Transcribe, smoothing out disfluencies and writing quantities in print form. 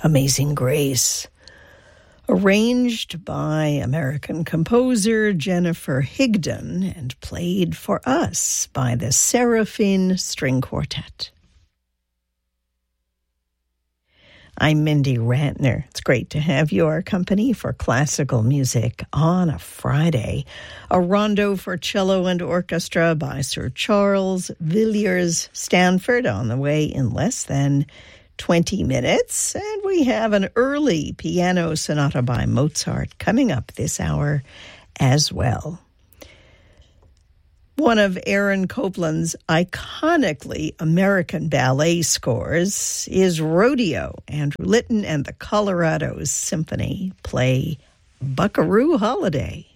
Amazing Grace, arranged by American composer Jennifer Higdon and played for us by the Seraphine String Quartet. I'm Mindy Rantner. It's great to have your company for classical music on a Friday. A rondo for cello and orchestra by Sir Charles Villiers Stanford on the way in less than 20 minutes. And we have an early piano sonata by Mozart coming up this hour as well. One of Aaron Copland's iconically American ballet scores is Rodeo. Andrew Litton and the Colorado Symphony play Buckaroo Holiday.